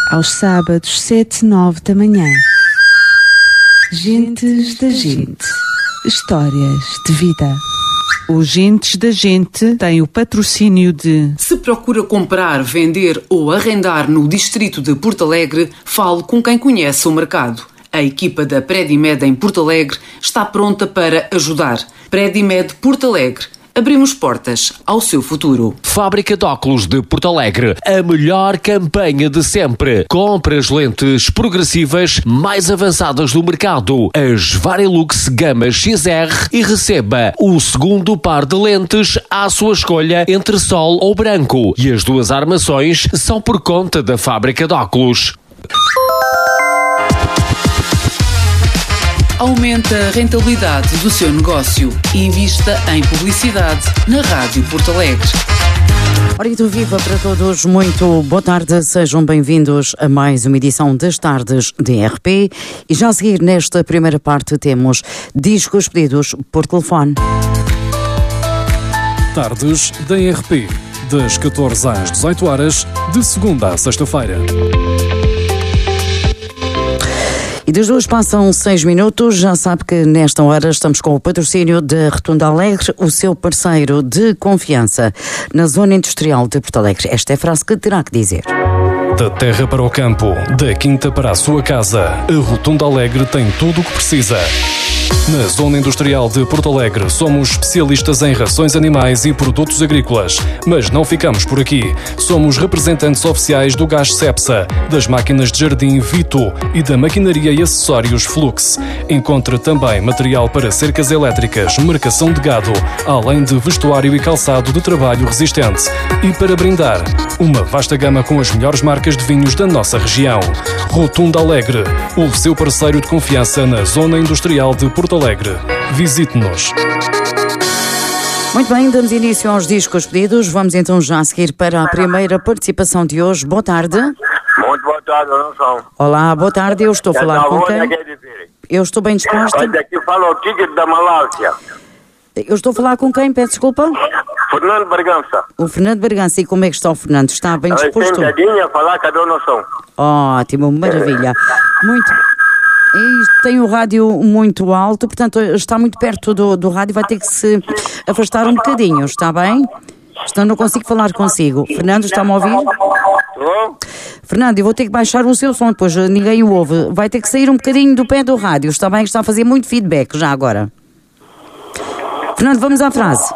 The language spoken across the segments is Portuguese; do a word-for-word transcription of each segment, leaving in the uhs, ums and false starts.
aos sábados, sete, nove da manhã. Gentes da Gente. Histórias de vida. O Gentes da Gente tem o patrocínio de... Se procura comprar, vender ou arrendar no distrito de Porto Alegre, fale com quem conhece o mercado. A equipa da Predimed em Porto Alegre está pronta para ajudar. Predimed Porto Alegre. Abrimos portas ao seu futuro. Fábrica de óculos de Porto Alegre. A melhor campanha de sempre. Compre as lentes progressivas mais avançadas do mercado. As Varilux Gama X R e receba o segundo par de lentes à sua escolha entre sol ou branco. E as duas armações são por conta da Fábrica de óculos. Aumente a rentabilidade do seu negócio e invista em publicidade na Rádio Porto Alegre. Ora, e viva para todos, muito boa tarde, sejam bem-vindos a mais uma edição das Tardes D R P. E já a seguir, nesta primeira parte, temos discos pedidos por telefone. Tardes D R P, das catorze às dezoito horas, de segunda a sexta-feira. E das duas passam seis minutos, já sabe que nesta hora estamos com o patrocínio da Rotunda Alegre, o seu parceiro de confiança na zona industrial de Porto Alegre. Esta é a frase que terá que dizer. Da terra para o campo, da quinta para a sua casa, a Rotunda Alegre tem tudo o que precisa. Na Zona Industrial de Porto Alegre somos especialistas em rações animais e produtos agrícolas, mas não ficamos por aqui. Somos representantes oficiais do gás Cepsa, das máquinas de jardim Vito e da maquinaria e acessórios Flux. Encontre também material para cercas elétricas, marcação de gado, além de vestuário e calçado de trabalho resistente. E para brindar, uma vasta gama com as melhores marcas de vinhos da nossa região. Rotunda Alegre, o seu parceiro de confiança na Zona Industrial de Porto Alegre. Visite-nos. Muito bem, damos início aos discos pedidos. Vamos então já a seguir para a primeira participação de hoje. Boa tarde. Muito boa tarde, não Olá, boa tarde. Eu estou a falar com quem? Eu estou bem disposta. Olha, aqui fala o Tigre da Malásia. Eu estou a falar com quem? Peço desculpa. Fernando Bragança. O Fernando Bragança. E como é que está o Fernando? Está bem disposto? Eu tenho a falar com a dona São. Ótimo, maravilha. Muito. E tem o rádio muito alto, portanto está muito perto do, do rádio, vai ter que se afastar um bocadinho, está bem? Senão não consigo falar consigo. Fernando, está-me a ouvir? Estou? Fernando, eu vou ter que baixar o seu som, depois ninguém o ouve. Vai ter que sair um bocadinho do pé do rádio, está bem? Está a fazer muito feedback já agora. Fernando, vamos à frase.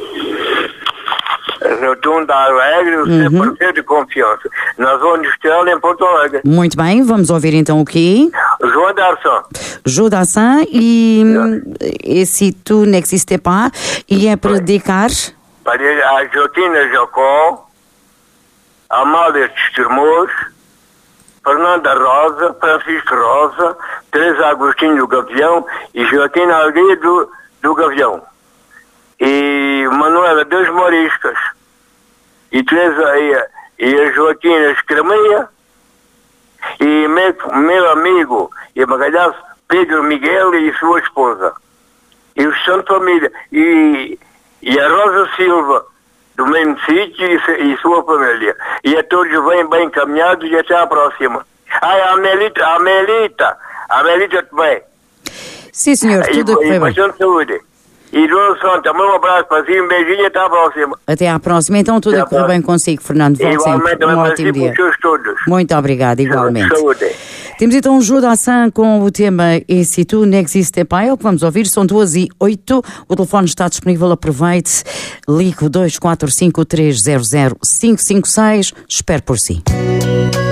Rotunda Alegre, o seu Uhum. parceiro de confiança, na Zona Industrial em Porto Alegre. Muito bem, vamos ouvir então o quê? João Darson. Jô Dassin e esse tu n'existe pas, e é para dedicar Para a Jotina Jacó, Amália Termos, Fernanda Rosa, Francisco Rosa, Teresa Agostinho do Gavião e Jotina Alegria do, do Gavião. E Manuela das Moriscas. E Teresa e, e a Joaquina Escremeia. E meu, meu amigo e Magalhães Pedro Miguel e sua esposa. E o Santo Família. E, e a Rosa Silva, do mesmo sítio, e, e sua família. E a todos bem, bem encaminhados e até à próxima. Ah, a Melita, a Melita, a Melita também. Sim, senhor, tudo a correr E bem. bastante saúde. E Dona Santa, um abraço para si, um beijinho e até à próxima. Até à próxima. Então tudo Até a à correr bem consigo, Fernando. Volte sempre. Igualmente, também Um para ótimo si, dia. para os seus todos. Muito obrigada, igualmente. Saúde. Temos então o Jô Dassin com o tema E se tu n'existe pas, é o que vamos ouvir, são duas e oito, o telefone está disponível, aproveite, ligue dois quatro cinco três zero zero cinco cinco seis, espero por si.